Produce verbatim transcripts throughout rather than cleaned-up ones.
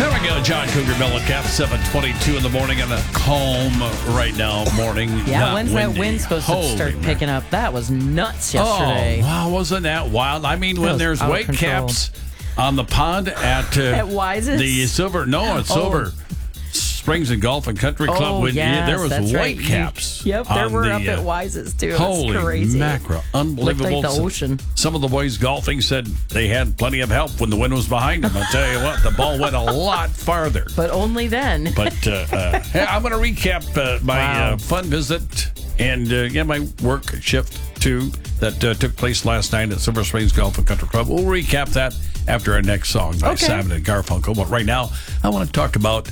There we go, John Cougar Mellencamp, seven twenty-two in the morning on a calm right now morning. Yeah, Not when's windy. that wind supposed Holy to start man. picking up? That was nuts yesterday. Oh, wow, wasn't that wild? I mean, That when was there's out of white control. caps on the pond at, uh, At Wise's? the Silver, no, at Oh. Silver Springs and Golf and Country Club. Oh, when, yes, there was that's white right. You- caps. Yep, there on were the, up at uh, Wise's, too. Holy It's crazy. mackerel. Unbelievable. Looked like the Some- ocean. Some of the boys golfing said they had plenty of help when the wind was behind them. I'll tell you what, the ball went a lot farther. But only then. But uh, uh, hey, I'm going to recap uh, my Wow. uh, fun visit and uh, yeah, my work shift too that uh, took place last night at Silver Springs Golf and Country Club. We'll recap that after our next song by Okay. Simon and Garfunkel. But right now, I want to talk about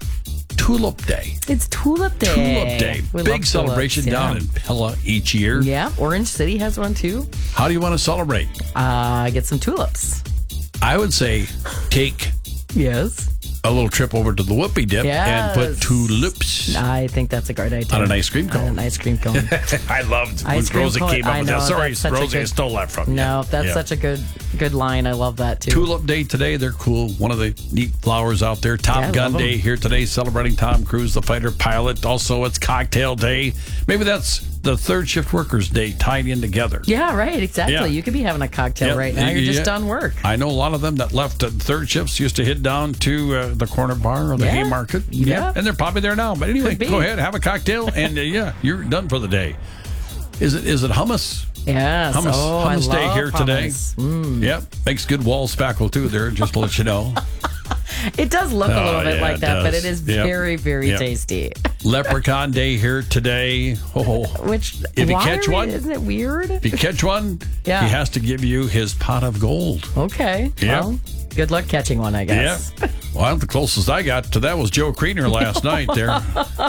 Tulip Day. It's Tulip Day. Tulip Day, We big love celebration tulips, down yeah. in Pella each year. Yeah, Orange City has one, too. How do you want to celebrate? Uh, get some tulips. I would say take Yes. a little trip over to the Whoopie Dip and put Yes. tulips I think that's a great idea. on an ice cream cone. On an ice cream cone. I loved when Ice cream Rosie cone, came up I with that. know, Sorry, that's such a Rosie, I good- stole that from you. No, that's Yeah. such a good good line. I love that, too. Tulip Day today. They're cool. One of the neat flowers out there. Top Yeah, I Gun love 'em. Day here today, celebrating Tom Cruise, the fighter pilot. Also, it's Cocktail Day. Maybe that's the third shift workers day tied in together. Yeah, right. Exactly. Yeah. You could be having a cocktail Yeah, right now. You're just yeah. done work. I know a lot of them that left at third shifts used to head down to uh, the corner bar or the Yeah. Haymarket. Yeah. And they're probably there now. But anyway, Could be. go ahead, have a cocktail, and uh, yeah, you're done for the day. Is it is it hummus? Yes. Hummus, oh, hummus I day love here today. hummus. Mm. Yep. Makes good wall spackle too there, just to let you know. It does look a Oh, little bit yeah, like it that, but does. it is Yep. very, very Yep. tasty. Leprechaun Day here today. Oh, Which, If you why catch are we- one- isn't it weird? if you catch one, Yeah. he has to give you his pot of gold. Okay. Yep. Well, good luck catching one, I guess. Yeah. Well, the closest I got to that was Joe Creener last night there.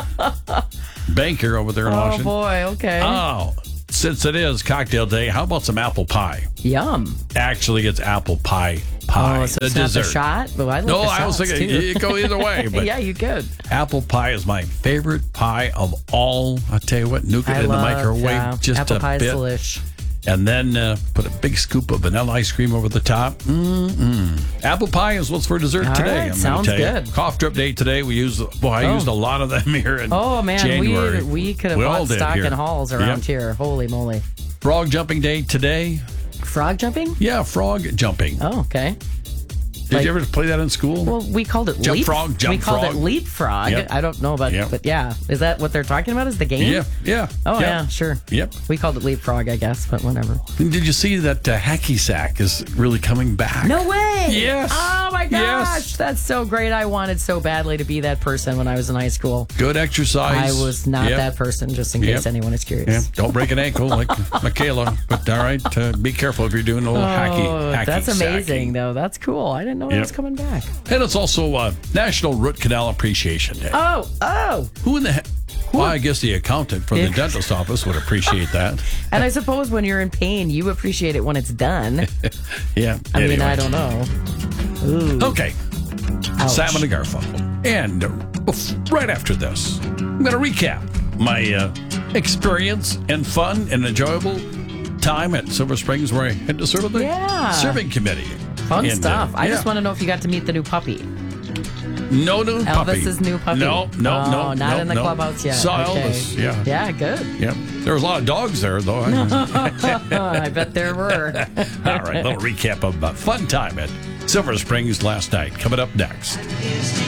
Banker over there in Oh, Washington. boy. Okay. Oh, since it is cocktail day, how about some apple pie? Yum. Actually, it's apple pie pie. Oh, so the it's not dessert. the shot? But I like No, the I was shots, thinking too. you go either way, but yeah, you could. apple pie is my favorite pie of all. I tell you what, nuke it I in love, the microwave yeah. just Apple a pie is bit, delish. and then uh, put a big scoop of vanilla ice cream over the top. Mm-mm. Apple pie is what's for dessert All today. right, I'm gonna sounds tell you. good. Cough drip day today. We used boy, I Oh. used a lot of them here in Oh, man. January. We we could have We all bought did stock here. in halls around Yep. here. Holy moly. Frog jumping day today. Frog jumping? Yeah, frog jumping. Oh, okay. Did like- you ever play that in school? Well, we called it Jump leap frog, jump We called frog. it leapfrog. Yep. I don't know about Yep. but yeah. Is that what they're talking about? Is the game? yeah, yeah. Oh, yeah. yeah, sure. Yep. We called it leapfrog, I guess, but whatever. And did you see that uh, hacky sack is really coming back? No way! Yes. Oh my gosh! Yes. That's so great. I wanted so badly to be that person when I was in high school. Good exercise. I was not Yep. that person, just in Yep. case anyone is curious. Yeah, don't break an ankle like Michaela. But all right, uh, be careful if you're doing a little hacky. Oh, hacky that's amazing, sacking. though. That's cool. I didn't know it Yep. was coming back. And it's also uh, National Root Canal Appreciation Day. Oh, oh. Who in the heck? Well, I guess the accountant from the Yeah. dentist office would appreciate that. And I suppose when you're in pain, you appreciate it when it's done. Yeah. I mean, anyway. I don't know. Ooh. Okay. Ouch. Simon and Garfunkel. And uh, bef- right after this, I'm going to recap my uh, experience and fun and enjoyable time at Silver Springs where I had to serve on the Yeah. serving committee. Fun And, uh, stuff. I yeah. just want to know if you got to meet the new puppy. No new puppy. Elvis's new puppy. No, no, oh, no. not no, in the no. clubhouse yet. Saw Okay. Elvis, yeah. Yeah, good. Yep. There was a lot of dogs there, though. I bet there were. All right, little recap of a fun time at Silver Springs last night. Coming up next. Is